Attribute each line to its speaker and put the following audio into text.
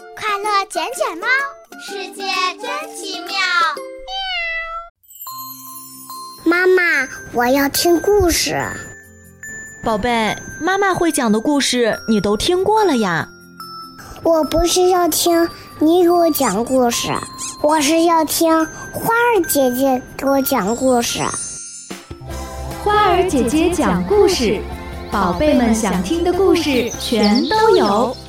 Speaker 1: 快乐捡捡猫，世界真奇妙。
Speaker 2: 妈妈，我要听故事。
Speaker 3: 宝贝，妈妈会讲的故事你都听过了呀。
Speaker 2: 我不是要听你给我讲故事，我是要听花儿姐姐给我讲故事。
Speaker 4: 花儿姐姐讲故事，宝贝们想听的故事全都有。